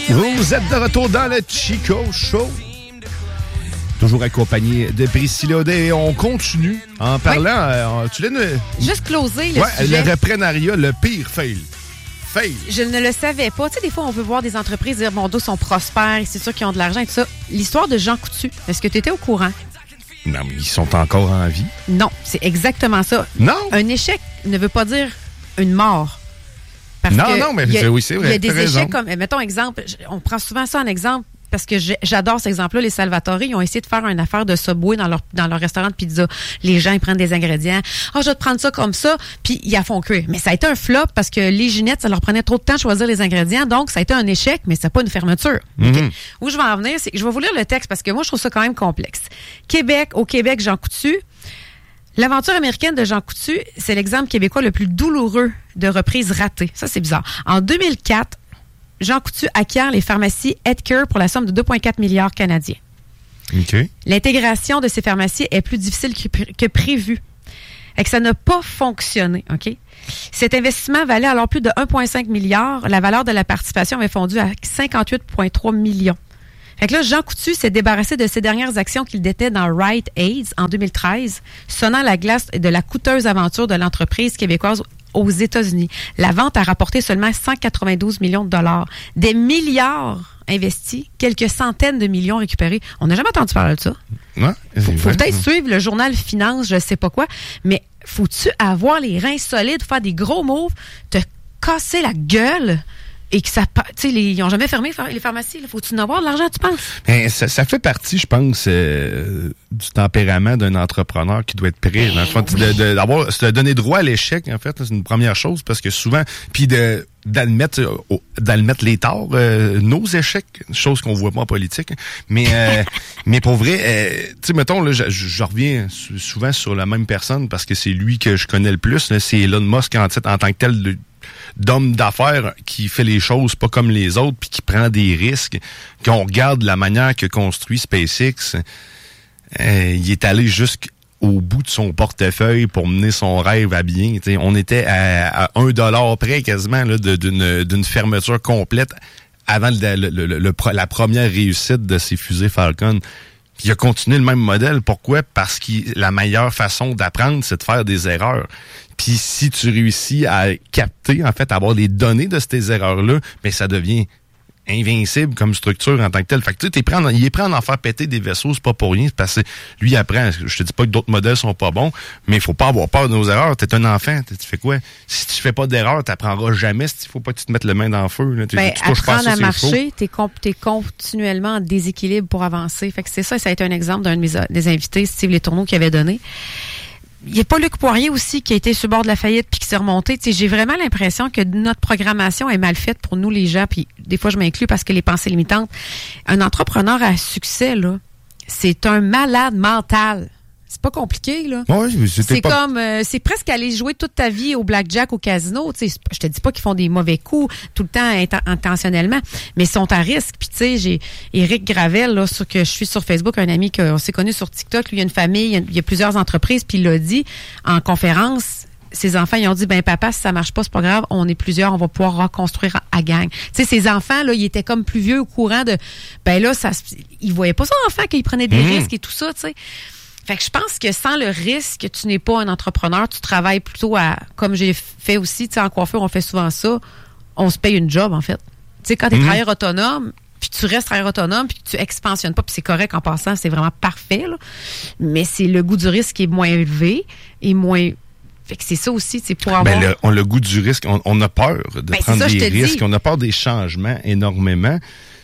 Vous êtes de retour dans le Chico Show. Toujours accompagné de Priscilla Audet. Et on continue en parlant. Tu l'as juste closer le sujet. Le reprenariat, le pire fail. Je ne le savais pas. Tu sais, des fois, on veut voir des entreprises dire, bon, d'où sont prospères, c'est sûr qu'ils ont de l'argent et tout ça. L'histoire de Jean Coutu, est-ce que tu étais au courant? Non, mais ils sont encore en vie. Non, c'est exactement ça. Non. Un échec ne veut pas dire une mort. Mais oui, c'est vrai. Il y a des échecs comme, mettons, exemple, on prend souvent ça en exemple parce que j'adore cet exemple-là. Les Salvatore, ils ont essayé de faire une affaire de Subway dans leur restaurant de pizza. Les gens, ils prennent des ingrédients. Je vais te prendre ça comme ça, puis ils la font cuire. Mais ça a été un flop parce que les Ginettes, ça leur prenait trop de temps de choisir les ingrédients. Donc, ça a été un échec, mais c'est pas une fermeture. Mm-hmm. Okay. Où je vais en venir, c'est que je vais vous lire le texte parce que moi, je trouve ça quand même complexe. Au Québec, Jean Coutu. L'aventure américaine de Jean Coutu, c'est l'exemple québécois le plus douloureux de reprise ratée. Ça, c'est bizarre. En 2004, Jean Coutu acquiert les pharmacies Edcare pour la somme de 2,4 milliards canadiens. Okay. L'intégration de ces pharmacies est plus difficile que prévu. Et que ça n'a pas fonctionné. OK? Cet investissement valait alors plus de 1,5 milliard. La valeur de la participation avait fondu à 58,3 millions. Fait que là, Jean Coutu s'est débarrassé de ses dernières actions qu'il détenait dans Rite Aid en 2013, sonnant la glace de la coûteuse aventure de l'entreprise québécoise aux États-Unis. La vente a rapporté seulement 192 millions de dollars. Des milliards investis, quelques centaines de millions récupérés. On n'a jamais entendu parler de ça. Ouais, faut peut-être suivre le journal Finance, je sais pas quoi, mais faut-tu avoir les reins solides, faire des gros moves, te casser la gueule et que ça... Tu sais, ils n'ont jamais fermé les pharmacies. Faut-tu en avoir de l'argent, tu penses? Ben, ça fait partie, je pense, du tempérament d'un entrepreneur qui doit être prêt. Dans le fond, de donner droit à l'échec, en fait, c'est une première chose, parce que souvent... Puis d'admettre les torts, nos échecs, chose qu'on voit pas en politique. Mais pour vrai, tu sais, mettons, là, je reviens souvent sur la même personne parce que c'est lui que je connais le plus. Là, c'est Elon Musk en tant que tel d'homme d'affaires qui fait les choses pas comme les autres puis qui prend des risques. Quand on regarde la manière que construit SpaceX, il est allé jusqu'au bout de son portefeuille pour mener son rêve à bien. T'sais, on était à $1 près quasiment là, d'une fermeture complète avant la première réussite de ses fusées Falcon. Puis il a continué le même modèle. Pourquoi? Parce que la meilleure façon d'apprendre, c'est de faire des erreurs. Puis si tu réussis à capter, en fait, à avoir les données de ces erreurs-là, ben ça devient invincible comme structure en tant que telle. Fait que tu sais, il est prêt à en faire péter des vaisseaux, c'est pas pour rien, c'est parce que lui il apprend. Je te dis pas que d'autres modèles sont pas bons, mais il faut pas avoir peur de nos erreurs. T'es un enfant, tu fais quoi? Si tu fais pas d'erreur, t'apprendras jamais. Il faut pas que tu te mettes le main dans le feu. Là. Tu touches pas apprendre à marcher, t'es continuellement en déséquilibre pour avancer. Fait que c'est ça a été un exemple d'un des invités, Steve Letourneau, qui avait donné. Il n'y a pas Luc Poirier aussi qui a été sur le bord de la faillite puis qui s'est remonté. T'sais, j'ai vraiment l'impression que notre programmation est mal faite pour nous les gens. Puis des fois, je m'inclus parce que les pensées limitantes. Un entrepreneur à succès, là, c'est un malade mental. C'est pas compliqué, là. Oui, c'est comme, c'est presque aller jouer toute ta vie au blackjack, au casino. Tu sais, je te dis pas qu'ils font des mauvais coups tout le temps intentionnellement, mais ils sont à risque. Puis tu sais, j'ai Éric Gravel, là, que je suis sur Facebook, un ami qu'on s'est connu sur TikTok. Lui, il y a une famille, il y a plusieurs entreprises, puis il l'a dit en conférence. Ses enfants, ils ont dit, ben papa, si ça marche pas, c'est pas grave, on est plusieurs, on va pouvoir reconstruire à gang. Tu sais, ses enfants, là, ils étaient comme plus vieux au courant de, ben là, ils voyaient pas ça, enfant, qu'ils prenaient des risques et tout ça, tu sais. Fait que je pense que sans le risque, tu n'es pas un entrepreneur, tu travailles plutôt comme j'ai fait aussi, tu sais, en coiffure, on fait souvent ça, on se paye une job, en fait. Tu sais, quand tu es travailleur autonome, puis tu restes travailleur autonome, puis tu expansionnes pas, puis c'est correct en passant, c'est vraiment parfait, là. Mais c'est le goût du risque qui est moins élevé et moins... Fait que c'est ça aussi, c'est pour avoir... Ben on a le goût du risque, on a peur de prendre des risques, on a peur des changements énormément.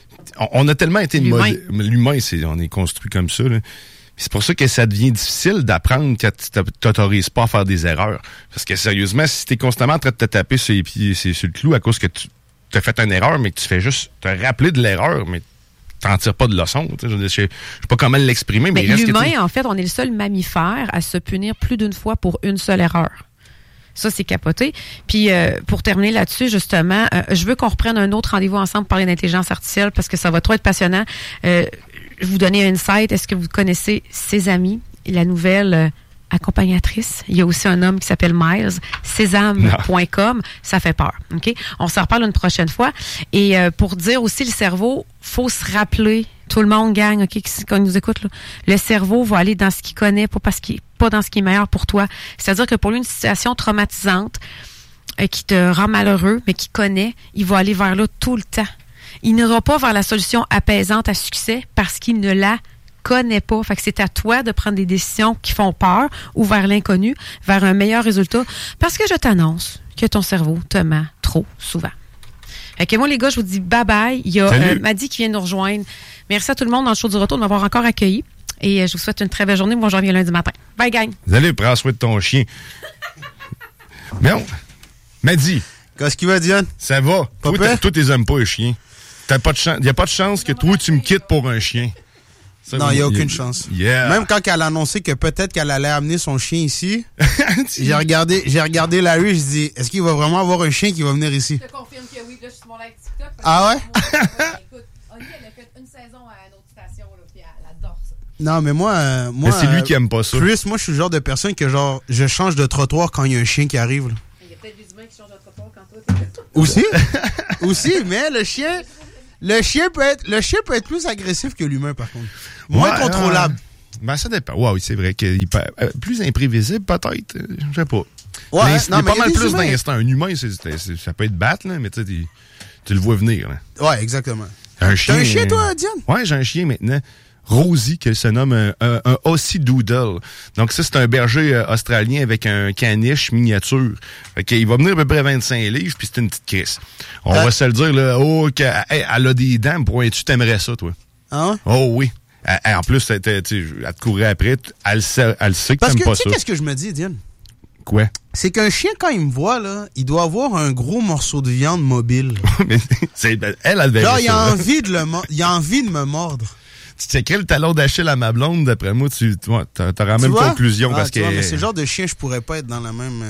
On a tellement été... L'humain, on est construit comme ça, là. C'est pour ça que ça devient difficile d'apprendre que tu t'autorises pas à faire des erreurs. Parce que sérieusement, si tu es constamment en train de te taper sur les pieds, sur le clou à cause que tu as fait une erreur, mais que tu fais juste te rappeler de l'erreur, mais t'en tires pas de leçon. Je sais pas comment l'exprimer, mais l'humain, en fait, on est le seul mammifère à se punir plus d'une fois pour une seule erreur. Ça, c'est capoté. Puis, pour terminer là-dessus, justement, je veux qu'on reprenne un autre rendez-vous ensemble pour parler d'intelligence artificielle parce que ça va trop être passionnant. Je vous donner un insight. Est-ce que vous connaissez Ses Amis, la nouvelle accompagnatrice. Il y a aussi un homme qui s'appelle Miles, sésame.com. Ça fait peur. OK? On s'en reparle une prochaine fois. Et pour dire aussi, le cerveau, faut se rappeler, tout le monde gagne, OK, quand il nous écoute, là, le cerveau va aller dans ce qu'il connaît, pas dans ce qui est meilleur pour toi. C'est-à-dire que pour lui, une situation traumatisante qui te rend malheureux, mais qu'il connaît, il va aller vers là tout le temps. Il n'ira pas vers la solution apaisante à succès parce qu'il ne la connaît pas. Fait que c'est à toi de prendre des décisions qui font peur ou vers l'inconnu, vers un meilleur résultat. Parce que je t'annonce que ton cerveau te ment trop souvent. Fait que moi, les gars, je vous dis bye-bye. Il y a Maddy qui vient nous rejoindre. Merci à tout le monde dans le show du retour de m'avoir encore accueilli. Et je vous souhaite une très belle journée. Moi, je reviens lundi matin. Bye, gang. Salut, prends soin de ton chien. Non. Maddy. Qu'est-ce qu'il va, Diane? Ça va. Toi, t'es aimes pas, les chiens. Il n'y a pas de chance que toi, tu me quittes pour un chien. Ça, non, il n'y a aucune chance. Yeah. Même quand elle a annoncé que peut-être qu'elle allait amener son chien ici, j'ai regardé la rue, je dis, est-ce qu'il va vraiment avoir un chien qui va venir ici? Je te confirme que oui, là, je suis sur mon live TikTok. Ah ouais? Écoute, Oni, elle a fait une saison à une autre station, là, puis elle adore ça. Non, mais moi c'est lui qui aime pas ça. Chris, moi, je suis le genre de personne que, genre, je change de trottoir quand il y a un chien qui arrive. Là. Il y a peut-être des humains qui changent de trottoir quand toi, t'es Aussi, mais le chien peut être plus agressif que l'humain, par contre. Moins contrôlable. Ben, ça dépend. Ouais, oui, c'est vrai qu'il peut plus imprévisible, peut-être. Je sais pas. Ouais, il y a pas mal plus d'instinct. Un humain, ça peut être battre, là, mais tu le vois venir. Là. Ouais, exactement. Un chien. T'as un chien, toi, Diane? Ouais, j'ai un chien maintenant. Rosie, qui se nomme un Aussie Doodle. Donc ça, c'est un berger australien avec un caniche miniature. Fait qu'il va venir à peu près 25 livres, puis c'est une petite crisse. On va se le dire, là, elle a des dents, tu t'aimerais ça, toi? Ah ouais? Oh oui. En plus, elle te courait après, elle sait que parce t'aimes que, pas ça. Tu sais qu'est-ce que je me dis, Diane? Quoi? C'est qu'un chien, quand il me voit, là, il doit avoir un gros morceau de viande mobile. Mais elle verrait ça. Là, il a envie de me mordre. Tu t'écris le talon d'Achille à ma blonde, d'après moi, t'auras la même conclusion. Parce que mais c'est le genre de chien, je pourrais pas être dans la même...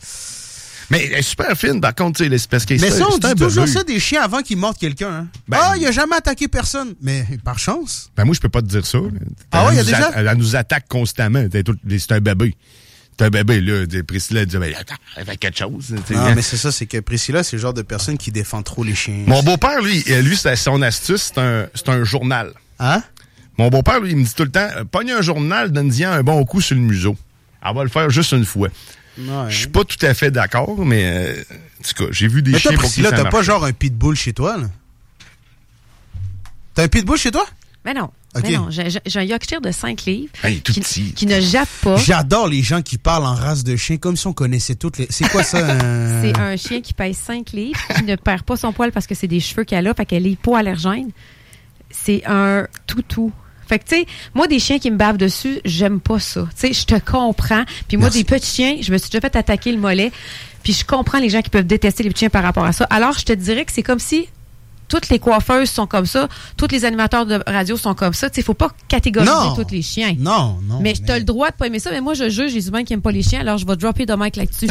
Mais elle est super fine, par contre, tu sais, parce que mais ça, on dit toujours ça des chiens avant qu'ils mordent quelqu'un. Hein? Il a jamais attaqué personne. Mais par chance. Ben moi, je peux pas te dire ça. Ah ouais, il y a déjà... Elle nous attaque constamment. C'est un bébé. C'est un bébé, là. Priscilla dit, elle fait quelque chose. Non, mais c'est ça, c'est que Priscilla, c'est le genre de personne qui défend trop les chiens. Mon beau-père, lui son astuce, c'est un journal. Hein? Mon beau-père, lui, il me dit tout le temps, pogne un journal, donne-y un bon coup sur le museau. Elle va le faire juste une fois. Ouais. Je suis pas tout à fait d'accord, mais en tout cas, j'ai vu des chiens pour qui ça marche. T'as pas genre un pitbull chez toi, là? T'as un pitbull chez toi? Mais non. Okay. Mais non, j'ai un Yorkshire de 5 livres qui ne jappe pas. J'adore les gens qui parlent en race de chien comme si on connaissait toutes les... C'est quoi ça? C'est un chien qui pèse 5 livres, qui ne perd pas son poil parce que c'est des cheveux qu'elle a, fait qu'elle est hypoallergène. C'est un toutou. Fait que, tu sais, moi, des chiens qui me bavent dessus, j'aime pas ça. Tu sais, je te comprends. Puis moi, des petits chiens, je me suis déjà fait attaquer le mollet. Puis je comprends les gens qui peuvent détester les petits chiens par rapport à ça. Alors, je te dirais que c'est comme si toutes les coiffeuses sont comme ça, tous les animateurs de radio sont comme ça. Tu sais, il faut pas catégoriser tous les chiens. Non. Mais tu as le droit de pas aimer ça. Mais moi, je juge les humains qui aiment pas les chiens. Alors, je vais dropper de mic là-dessus.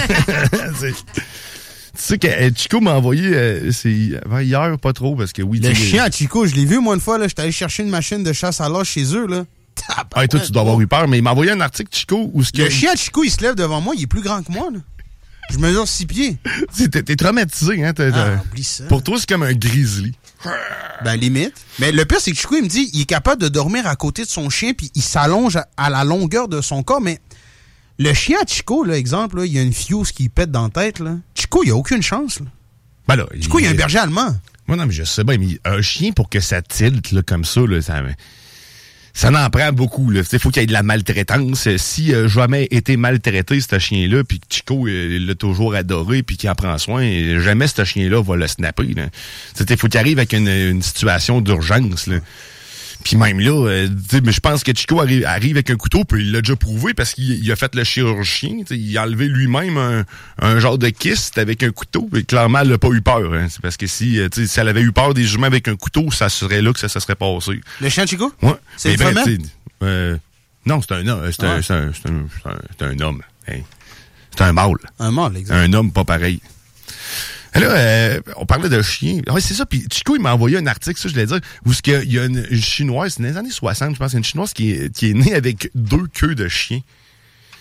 Tu sais que Chico m'a envoyé, hier, pas trop, parce que oui... Le chien à Chico, je l'ai vu, moi, une fois, là, j'étais allé chercher une machine de chasse à l'âge chez eux, là. Toi, tu dois avoir eu peur, mais il m'a envoyé un article, Chico, où... Le chien à Chico, il se lève devant moi, il est plus grand que moi, là. Je mesure 6 pieds. T'es traumatisé, hein? Oublie ça. Pour toi, c'est comme un grizzly. Ben, limite. Mais le pire, c'est que Chico, il me dit, il est capable de dormir à côté de son chien, puis il s'allonge à la longueur de son corps, mais... Le chien à Chico, là, exemple, là, il y a une fuse qui pète dans la tête, là. Chico, il a aucune chance, là. Ben là, Chico, il y a un berger allemand. Moi, non, mais je sais bien, mais un chien, pour que ça tilte, là, comme ça, là, ça n'en prend beaucoup, là. Il faut qu'il y ait de la maltraitance. Si jamais été maltraité, ce chien-là, puis que Chico, il l'a toujours adoré, puis qu'il en prend soin, jamais ce chien-là va le snapper, là. Il faut qu'il arrive avec une situation d'urgence, là. Puis même là, mais je pense que Chico arrive avec un couteau, puis il l'a déjà prouvé parce qu'il a fait le chirurgien. Il a enlevé lui-même un genre de kyste avec un couteau. Et clairement, elle n'a pas eu peur. Hein. C'est parce que si elle avait eu peur des humains avec un couteau, ça serait là que ça serait passé. Le chien de Chico? Ouais. C'est une femelle? Non, c'est un homme. C'est un homme. Hey. C'est un mâle. Un mâle, exactement. Un homme pas pareil. Là, on parlait de chiens. Oui, c'est ça. Puis Chico, il m'a envoyé un article, ça, je voulais dire, où il y a une Chinoise, c'est dans les années 60, je pense, une Chinoise qui est née avec 2 queues de chien.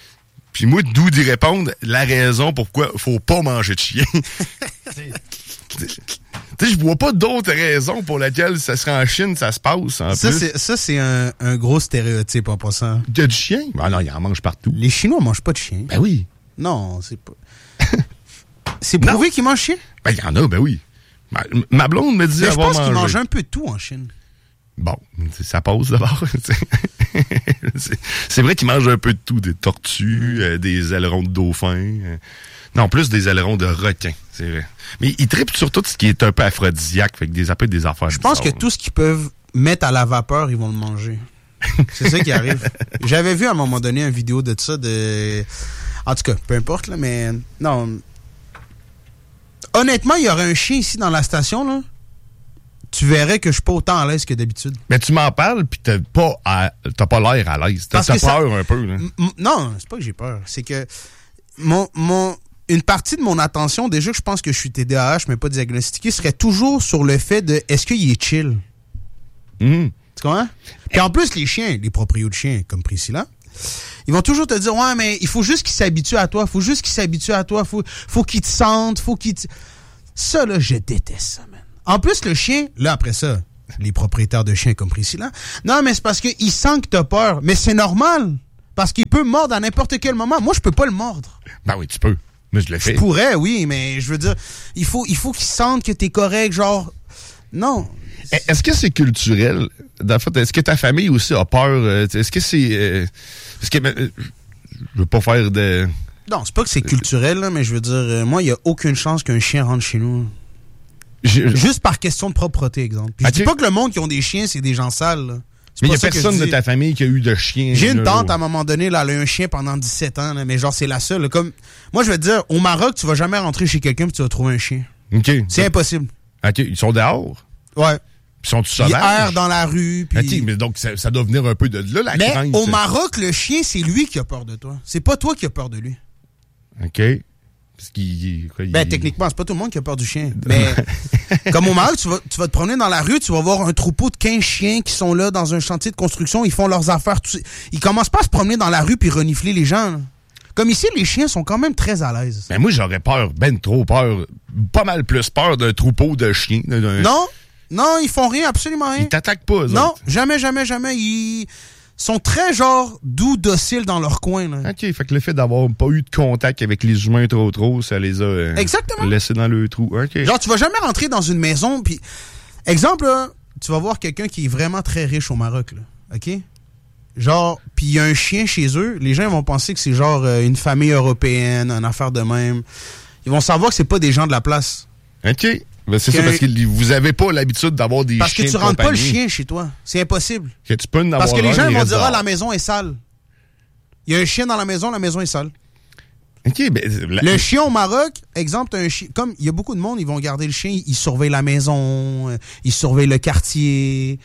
Puis moi, d'où d'y répondre, la raison pourquoi faut pas manger de chien. Tu sais, je vois pas d'autres raisons pour lesquelles ça serait en Chine, ça se passe, en plus. Ça, c'est un gros stéréotype en passant. Il y a du chien? Ah non, il en mange partout. Les Chinois mangent pas de chien. Ben oui. Non, c'est pas... C'est prouvé qu'ils mangent chien? Ben, il y en a, ben oui. Ma blonde me dit Mais je avoir pense mangé. qu'ils mangent un peu de tout en Chine. Bon, ça passe d'abord. C'est vrai qu'ils mangent un peu de tout. Des tortues, des ailerons de dauphin. Non, plus des ailerons de requin, c'est vrai. Mais ils trippent sur tout ce qui est un peu aphrodisiaque, fait que des affaires. Je pense que tout ce qu'ils peuvent mettre à la vapeur, ils vont le manger. C'est ça qui arrive. J'avais vu à un moment donné une vidéo de ça, en tout cas, peu importe, là, mais non. Honnêtement, il y aurait un chien ici dans la station, là. Tu verrais que je suis pas autant à l'aise que d'habitude. Mais tu m'en parles, puis t'as pas l'air à l'aise. T'as peur un peu, là. Non, c'est pas que j'ai peur. C'est que une partie de mon attention, déjà que je pense que je suis TDAH, mais pas diagnostiqué, serait toujours sur le fait de est-ce qu'il est chill? Tu comprends? Puis en plus, les chiens, les proprios de chiens, comme Priscilla, ils vont toujours te dire, ouais, mais il faut juste qu'il s'habitue à toi, faut qu'il te sente, Ça, là, je déteste ça, man. En plus, le chien, là, après ça, les propriétaires de chiens comme Priscilla, non, mais c'est parce qu'il sent que t'as peur. Mais c'est normal, parce qu'il peut mordre à n'importe quel moment. Moi, je peux pas le mordre. Ben oui, tu peux. Mais je le fais. Je pourrais, oui, mais je veux dire, il faut qu'il sente que t'es correct, genre... Non. Est-ce que c'est culturel? Dans le fait, est-ce que ta famille aussi a peur? Est-ce que c'est... est-ce que... je veux pas faire de... Non, c'est pas que c'est culturel, là, mais je veux dire, moi, il y a aucune chance qu'un chien rentre chez nous. Juste par question de propreté, exemple. Puis je dis pas que le monde qui ont des chiens, c'est des gens sales, là. Mais il n'y a personne de ta famille qui a eu de chien. J'ai une tante, à un moment donné, là, elle a eu un chien pendant 17 ans, là, mais genre, c'est la seule. Là, comme... Moi, je vais te dire, au Maroc, tu vas jamais rentrer chez quelqu'un et tu vas trouver un chien. OK. C'est impossible. OK. Ils sont dehors? Ouais. Ils sont tous sauvages? Ils errent dans la rue. Puis... OK, mais donc, ça doit venir un peu de là, la crainte. Mais au Maroc, le chien, c'est lui qui a peur de toi. C'est pas toi qui as peur de lui. OK. Parce Ben, techniquement, c'est pas tout le monde qui a peur du chien. Mais comme au Maroc, tu vas te promener dans la rue, tu vas voir un troupeau de 15 chiens qui sont là dans un chantier de construction, ils font leurs affaires. Ils commencent pas à se promener dans la rue puis renifler les gens. Là. Comme ici, les chiens sont quand même très à l'aise. Ben moi, j'aurais peur, trop peur, pas mal plus peur d'un troupeau de chiens. Non, ils font rien, absolument rien. Ils t'attaquent pas, eux Non, autres. jamais. Ils sont très, genre, doux, dociles dans leur coin. Là. OK, fait que le fait d'avoir pas eu de contact avec les humains trop, ça les a laissés dans le trou. OK. Genre, tu vas jamais rentrer dans une maison, puis... Exemple, là, tu vas voir quelqu'un qui est vraiment très riche au Maroc, là, OK? Genre, puis il y a un chien chez eux, les gens vont penser que c'est genre une famille européenne, une affaire de même. Ils vont savoir que c'est pas des gens de la place. OK. Ben c'est ça, parce que vous avez pas l'habitude d'avoir des chiens de compagnie. Parce que tu rentres pas le chien chez toi. C'est impossible. Que tu peux en avoir. Parce que les gens vont dire, la maison est sale. Il y a un chien dans la maison est sale. OK, ben... Le chien au Maroc, exemple, un chien... Comme il y a beaucoup de monde, ils vont garder le chien, ils surveillent la maison, ils surveillent le quartier.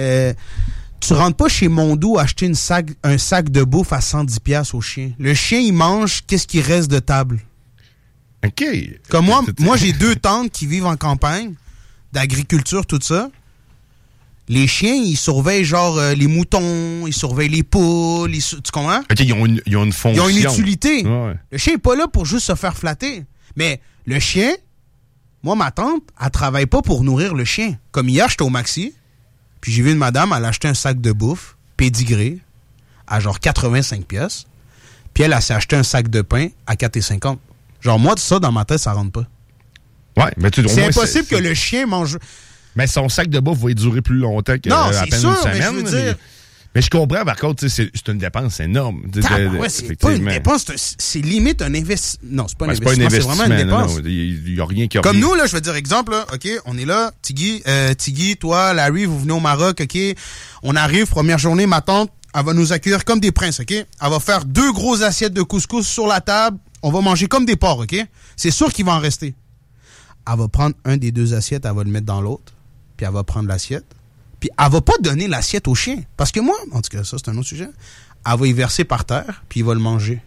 Tu rentres pas chez Mondo acheter un sac de bouffe à 110$ au chien. Le chien, il mange qu'est-ce qui reste de table. OK. Comme moi j'ai 2 tantes qui vivent en campagne, d'agriculture, tout ça. Les chiens, ils surveillent genre les moutons, ils surveillent les poules, tu comprends? OK, ils ont une fonction. Ils ont une utilité. Ouais. Le chien n'est pas là pour juste se faire flatter. Mais le chien, moi, ma tante, elle travaille pas pour nourrir le chien. Comme hier, j'étais au Maxi, puis j'ai vu une madame, elle a acheté un sac de bouffe, pédigré, à genre 85$. Puis elle s'est acheté un sac de pain à 4,50$. Genre, moi, ça, dans ma tête, ça rentre pas. Ouais, mais c'est impossible que le chien mange... Mais son sac de bouffe va durer plus longtemps qu'à peine une semaine. Mais je veux dire... Mais je comprends, par contre, c'est une dépense énorme. C'est pas une dépense, c'est limite un investissement. Non, c'est pas un investissement, c'est vraiment une dépense. Il n'y a rien qui a... Comme nous, là, je vais dire exemple, là, OK, on est là, Tiggy, toi, Larry, vous venez au Maroc, OK, on arrive, première journée, ma tante, elle va nous accueillir comme des princes, OK? Elle va faire 2 grosses assiettes de couscous sur la table, on va manger comme des porcs, OK? C'est sûr qu'il va en rester. Elle va prendre un des 2 assiettes, elle va le mettre dans l'autre, puis elle va prendre l'assiette. Puis elle va pas donner l'assiette au chien. Parce que moi, en tout cas, ça, c'est un autre sujet. Elle va y verser par terre, puis il va le manger.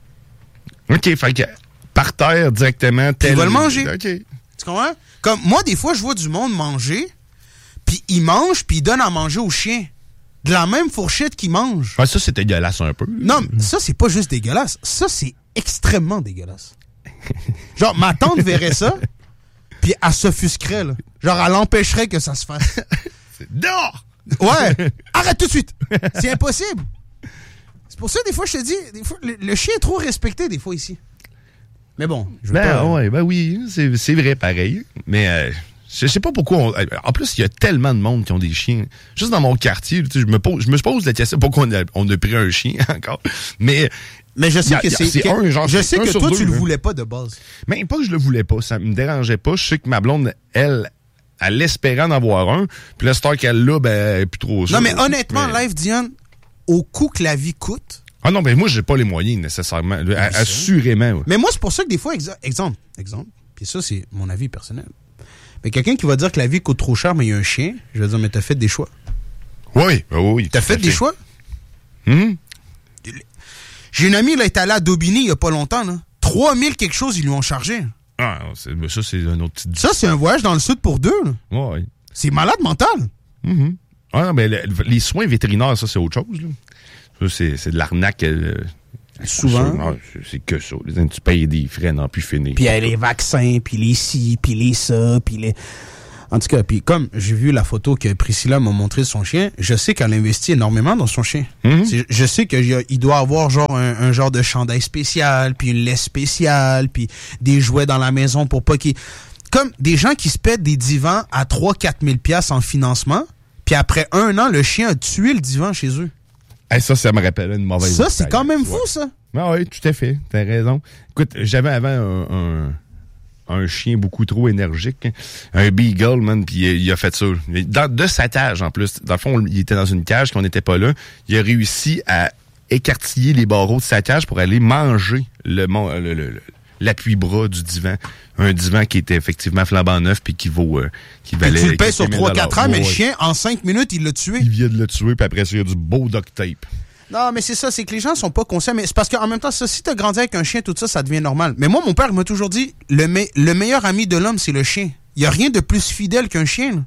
OK, fait que par terre, directement... Il va le manger. OK. Tu comprends? Comme moi, des fois, je vois du monde manger, puis il mange, puis il donne à manger au chien. de la même fourchette qu'ils mangent. Ouais, ça, c'est dégueulasse un peu. Non, mais ça, c'est pas juste dégueulasse. Ça, c'est extrêmement dégueulasse. Genre, ma tante verrait ça, puis elle s'offusquerait, là. Genre, elle empêcherait que ça se fasse. Dehors! Ouais! Arrête tout de suite! C'est impossible! C'est pour ça, des fois, je te dis, des fois, le chien est trop respecté, des fois, ici. Mais bon, je veux pas... Ouais, oui, c'est vrai, pareil. Mais je sais pas pourquoi... En plus, il y a tellement de monde qui ont des chiens. Juste dans mon quartier, je me pose la question pourquoi on a pris un chien encore. Mais je sais que c'est un, genre, je sais que toi, tu le hein. voulais pas de base. Mais pas que je le voulais pas, ça me dérangeait pas. Je sais que ma blonde, elle espérait en avoir un. Puis la star qu'elle l'a, elle est plus trop sûre. Non, mais honnêtement, Live, Diane, au coût que la vie coûte... Ah non, mais moi, j'ai pas les moyens, nécessairement. Assurément. Ouais. Mais moi, c'est pour ça que des fois, exemple, puis ça, c'est mon avis personnel. Mais quelqu'un qui va dire que la vie coûte trop cher, mais il y a un chien, je vais dire, mais t'as fait des choix. Oui. T'as fait des choix? Hum? J'ai une amie, là, est allée à Daubigny il y a pas longtemps, là. 3000 quelque chose, ils lui ont chargé. Ah, ça, c'est un autre petit... Ça, c'est un voyage dans le sud pour deux, là. Ouais. C'est malade mental. Mm-hmm. Ah, mais les soins vétérinaires, ça, c'est autre chose, là. Ça, c'est de l'arnaque. Souvent. Non, c'est que ça. Tu payes des frais, n'en plus finir. Puis il y a les vaccins, puis les ci, puis les ça, puis les... En tout cas, puis comme j'ai vu la photo que Priscilla m'a montré de son chien, je sais qu'elle investit énormément dans son chien. Mm-hmm. Je sais qu'il doit avoir genre un genre de chandail spécial, puis une laisse spéciale, puis des jouets dans la maison pour pas qu'il... Comme des gens qui se pètent des divans à 3-4 000 $ en financement, puis après 1 an, le chien a tué le divan chez eux. Hey, ça me rappelle une mauvaise histoire. Ça, c'est quand même fou, ça. Ah oui, tout à fait. T'as raison. Écoute, j'avais avant un chien beaucoup trop énergique. Un beagle, man, puis il a fait ça. De sa cage, en plus. Dans le fond, il était dans une cage, qu'on n'était pas là. Il a réussi à écartiller les barreaux de sa cage pour aller manger l'appui-bras du divan. Un divan qui était effectivement flambant neuf puis qui valait... Tu le payes sur 3-4 ans, mais le chien, en 5 minutes, il l'a tué. Il vient de le tuer, puis après ça, il y a du beau duct tape. Non, mais c'est ça, c'est que les gens sont pas conscients. Mais c'est parce qu'en même temps, ça, si t'as grandi avec un chien, tout ça, ça devient normal. Mais moi, mon père m'a toujours dit, le meilleur ami de l'homme, c'est le chien. Il y a rien de plus fidèle qu'un chien.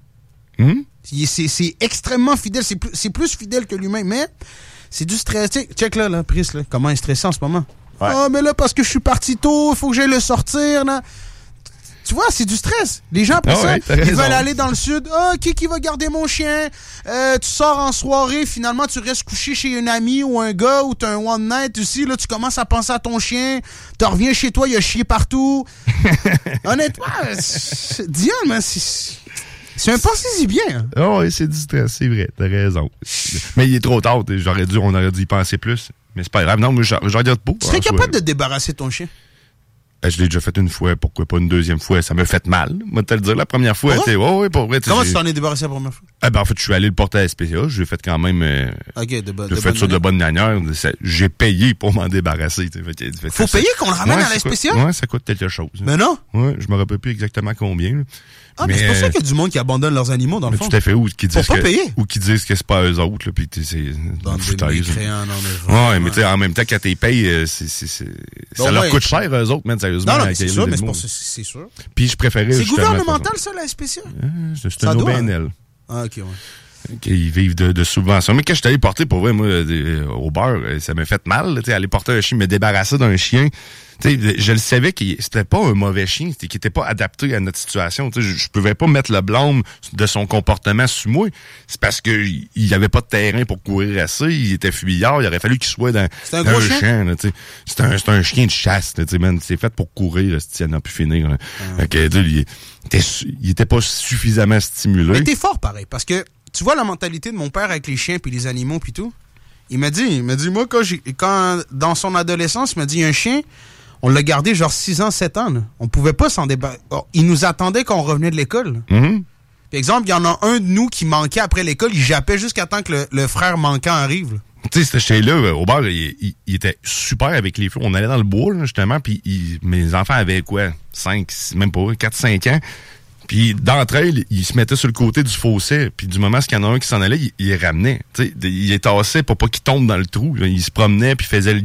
C'est extrêmement fidèle. C'est plus fidèle que l'humain. Mais c'est du stress. Check là, Pris, là, comment il est stressé en ce moment. Ouais. Oh, mais là, parce que je suis parti tôt, il faut que j'aille le sortir, là. Tu vois, c'est du stress. Les gens, après ça, ils veulent aller dans le sud. Ah, qui va garder mon chien? Tu sors en soirée, finalement, tu restes couché chez une amie ou un gars ou t'as un one night aussi. Là, tu commences à penser à ton chien. Tu reviens chez toi, il y a chier partout. Honnêtement, Diane, man, c'est un pensez-y bien. Oh, oui, c'est du stress, c'est vrai. T'as raison. Mais il est trop tard. On aurait dû y penser plus. Mais c'est pas grave. Non, mais je regarde pas. Tu serais capable de débarrasser ton chien? Je l'ai déjà fait une fois, pourquoi pas une deuxième fois? Ça m'a fait mal. Moi, te le dire, la première fois, pour vrai. Comment tu t'en es débarrassé la première fois? En fait, je suis allé le porter à la SPCA. J'ai fait quand même... de fait ça de bonne manière. J'ai payé pour m'en débarrasser. Faut payer qu'on le ramène à la SPCA? Ouais, ça coûte quelque chose. Mais non? Ouais, je me rappelle plus exactement combien. Là. Ah, mais c'est pour ça qu'il y a du monde qui abandonne leurs animaux, dans le fond. Tout à fait. Ou qui disent que c'est pas eux autres, là, puis c'est dans le foutaise. Ouais, mais tu sais, en même temps, quand t'es payes, ça leur coûte cher, eux autres, même, sérieusement. Non, c'est sûr, mais c'est sûr. Puis je préférais... C'est gouvernemental, ça, la SPCA? C'est un OBNL. Ah, OK, ouais. Ils vivent de subventions. Mais quand je suis allé porter, pour vrai, moi, au beurre, ça m'a fait mal, tu sais, aller porter un chien, me débarrasser d'un chien. Tu sais, je le savais que c'était pas un mauvais chien, c'était qu'il était pas adapté à notre situation. Tu sais, je pouvais pas mettre le blâme de son comportement sur moi. C'est parce que il avait pas de terrain pour courir assez, il était fuyard, il aurait fallu qu'il soit dans un gros chien. Là, tu sais. C'est un chien de chasse, tu sais, man. C'est fait pour courir, si elle n'a pu finir. Là. Fait que, il était pas suffisamment stimulé. Mais t'es fort, pareil, parce que tu vois la mentalité de mon père avec les chiens puis les animaux puis tout. Il m'a dit, moi, quand dans son adolescence, il m'a dit, il y a un chien, on l'a gardé genre 6 ans, 7 ans. Là. On pouvait pas s'en débarrasser. Il nous attendait quand on revenait de l'école. Mm-hmm. Par exemple, il y en a un de nous qui manquait après l'école, il jappait jusqu'à temps que le frère manquant arrive. Tu sais, ce chien-là, au bar, il était super avec les feux. On allait dans le bois, là, justement, puis mes enfants avaient quoi? 5, même pas, 4-5 ans. Puis d'entrée, il se mettait sur le côté du fossé. Puis du moment qu'il y en a un qui s'en allait, il les ramenait. T'sais, il les tassait pour pas qu'il tombe dans le trou. Il se promenait, puis faisait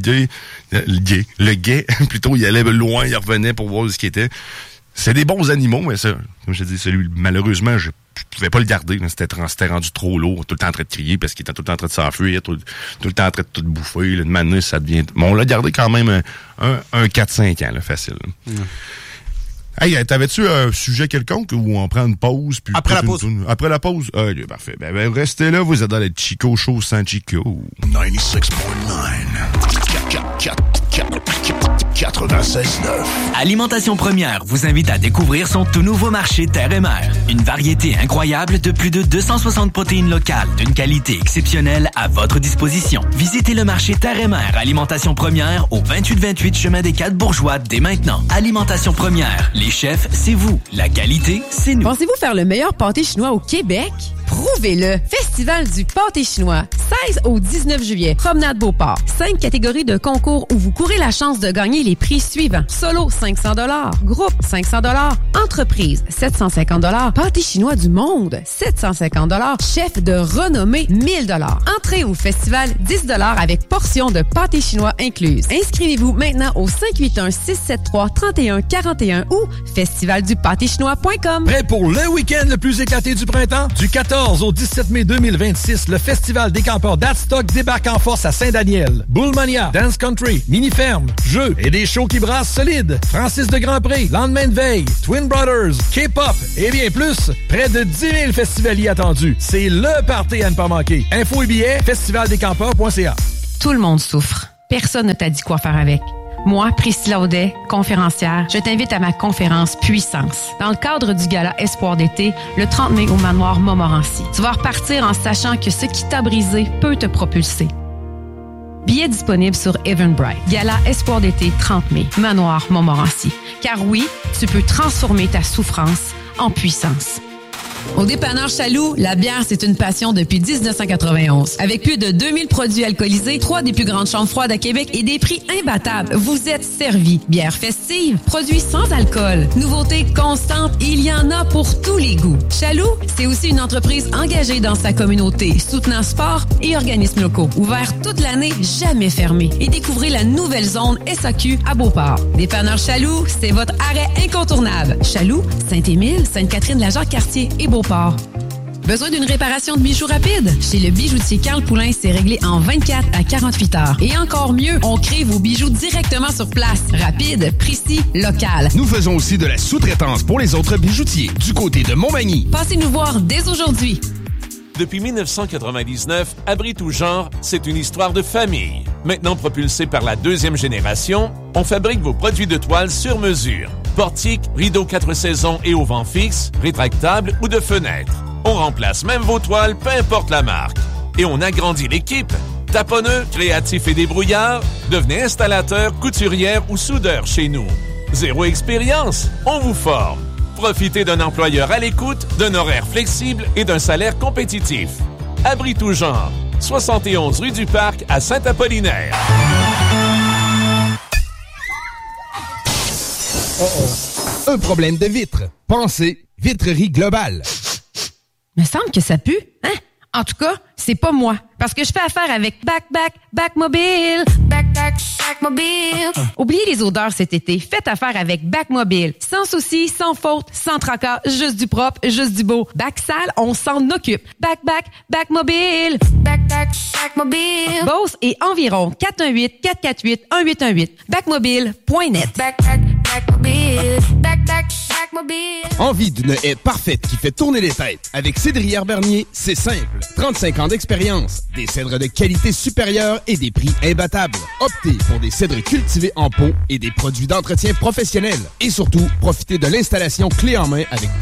le guet. Plutôt, il allait loin, il revenait pour voir ce qu'il était. C'est des bons animaux, mais ça, comme je te dis, celui, malheureusement, j'ai pouvais pas le garder. Là. C'était rendu trop lourd, tout le temps en train de crier parce qu'il était tout le temps en train de s'enfuir, tout le temps en train de tout bouffer. Là, de manière, ça devient... Bon, on l'a gardé quand même un 4-5 ans, là, facile. Là. Hey, t'avais-tu un sujet quelconque ou on prend une pause? Puis après la pause. Après la pause? Ok, parfait. Ben, restez là, vous êtes dans les Chico Show sans Chico. 96.9. 96.9. Alimentation Première vous invite à découvrir son tout nouveau marché Terre et Mer. Une variété incroyable de plus de 260 protéines locales d'une qualité exceptionnelle à votre disposition. Visitez le marché Terre et Mer Alimentation Première au 2828 chemin des 4 Bourgeois dès maintenant. Alimentation Première. Les chefs, c'est vous. La qualité, c'est nous. Pensez-vous faire le meilleur pâté chinois au Québec? Prouvez-le! Festival du pâté chinois, 16 au 19 juillet, Promenade Beauport. 5 catégories de concours où vous courez la chance de gagner les prix suivants. Solo, 500 $. Groupe, 500 $. Entreprise, 750 $. Pâté chinois du monde, 750 $. Chef de renommée, 1000 $. Entrée au festival, 10 $ avec portion de pâté chinois incluse. Inscrivez-vous maintenant au 581-673-3141 ou festivaldupâtéchinois.com. Prêt pour le week-end le plus éclaté du printemps? Du 14 au 17 mai 2026, le Festival des campeurs d'Adstock débarque en force à Saint-Daniel. Bullmania, Dance Country, Mini-Ferme, jeux et des shows qui brassent solide. Francis de Grandpré, Lendemain de veille, Twin Brothers, K-Pop et bien plus. Près de 10 000 festivaliers attendus. C'est le party à ne pas manquer. Infos et billets, festivaldescampeurs.ca. Tout le monde souffre. Personne ne t'a dit quoi faire avec. Moi, Priscilla Audet, conférencière, je t'invite à ma conférence Puissance. Dans le cadre du gala Espoir d'été, le 30 mai au Manoir Montmorency. Tu vas repartir en sachant que ce qui t'a brisé peut te propulser. Billets disponibles sur Eventbrite. Gala Espoir d'été 30 mai, Manoir Montmorency. Car oui, tu peux transformer ta souffrance en puissance. Au dépanneur Chaloux, la bière, c'est une passion depuis 1991. Avec plus de 2000 produits alcoolisés, 3 des plus grandes chambres froides à Québec et des prix imbattables, vous êtes servis. Bière festive, produits sans alcool, nouveautés constantes, il y en a pour tous les goûts. Chaloux, c'est aussi une entreprise engagée dans sa communauté, soutenant sport et organismes locaux. Ouvert toute l'année, jamais fermé. Et découvrez la nouvelle zone SAQ à Beauport. Dépanneur Chaloux, c'est votre arrêt incontournable. Chaloux, Saint-Émile, Sainte-Catherine-la-Jacques-Cartier et Beauport. Besoin d'une réparation de bijoux rapide? Chez le bijoutier Carl Poulain, c'est réglé en 24 à 48 heures. Et encore mieux, on crée vos bijoux directement sur place. Rapide, précis, local. Nous faisons aussi de la sous-traitance pour les autres bijoutiers du côté de Montmagny. Passez nous voir dès aujourd'hui. Depuis 1999, Abri tout genre, c'est une histoire de famille. Maintenant propulsé par la 2e génération, on fabrique vos produits de toile sur mesure. Portiques, rideaux 4 saisons et au vent fixe, rétractables ou de fenêtres. On remplace même vos toiles, peu importe la marque. Et on agrandit l'équipe. Taponneux, créatifs et débrouillards, devenez installateur, couturière ou soudeur chez nous. Zéro expérience, on vous forme. Profitez d'un employeur à l'écoute, d'un horaire flexible et d'un salaire compétitif. Abri tout genre, 71 rue du Parc à Saint-Apollinaire. Un problème de vitre. Pensez Vitrerie Globale. Me semble que ça pue, hein? En tout cas, c'est pas moi. Parce que je fais affaire avec Backmobile. Backmobile. Oubliez les odeurs cet été. Faites affaire avec Backmobile. Sans souci, sans faute, sans tracas, juste du propre, juste du beau. Bac sale, on s'en occupe. Backmobile. Backmobile. Beauce et environ 418-448-1818. Backmobile.net. Backmobile. Envie d'une haie parfaite qui fait tourner les têtes. Avec Cédrière Bernier, c'est simple. 35 ans d'expérience, des cèdres de qualité supérieure et des prix imbattables. Optez pour des cèdres cultivés en pot et des produits d'entretien professionnels. Et surtout, profitez de l'installation clé en main avec